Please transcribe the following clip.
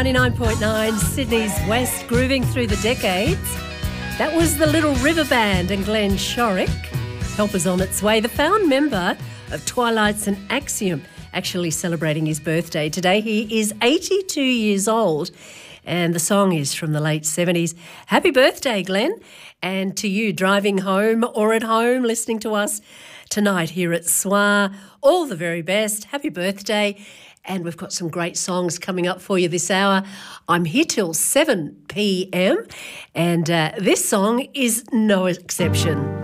99.9 Sydney's West, grooving through the decades. That was the Little River Band and Glenn Shorrock. Help is on its way. The found member of Twilight's and Axiom, actually celebrating his birthday today. He is 82 years old, and the song is from the late 70s. Happy birthday, Glenn. And to you driving home or at home listening to us tonight here at SWA, all the very best. Happy birthday. And we've got some great songs coming up for you this hour. I'm here till 7 p.m. and this song is no exception.